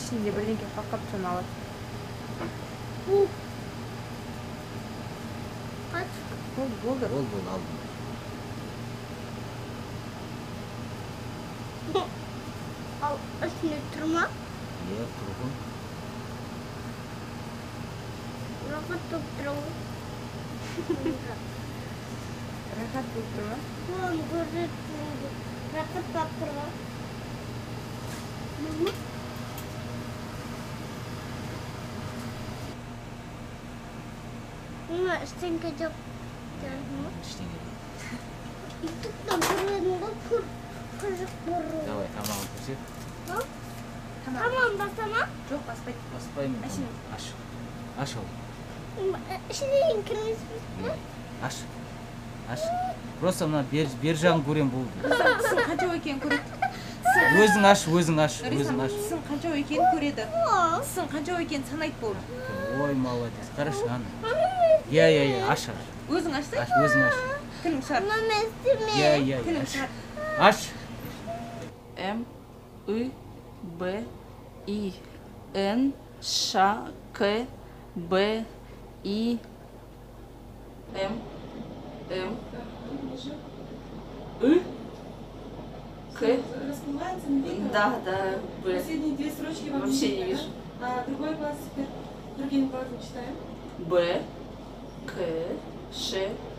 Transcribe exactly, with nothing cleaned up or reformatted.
ішінде бірдеңке қақап тоналады. Kaç? Болды, болды. Бол бол алдым. Al üstüne turma. Е, тұрғын. Rahat tutturma. Рахат болып тұр ма? Onu görürsün. Rahat tutturma. Ama üstünde çok canım. Ештеңе жоқ. Итүк та бүренді күр қызық бұру. Давай, тамағын көрсет. Tamam basama. Жоқ, баспайды. Баспаймын. Ашын. Аш. Аш ол. İşleyin kırmızı. Аш. Аш. Просто мына бер бер жағын көрем болды. Тісің қанша екенін көреді. Өзің аш, өзің аш, өзің аш. Тісің қанша екенін көреді. Тісің қанша екенін санайды болды. Ой, молодец. Хорошо, ана. Иә, иә, иә, аш, аш. Өзің ашсай? Аш, өзің аш. Тілің шар. Mamesimi. Иә, иә, Тілің аш. шар. Аш. М, И, Б, И, Н, Ш, К, Б, И, М, М, И, К. Расплывается, не видно? Да, да, Б. Последние две строчки вам Вообще видно, не вижу. да? А другой глаз теперь другим глазом читаем. Б, К, Ш,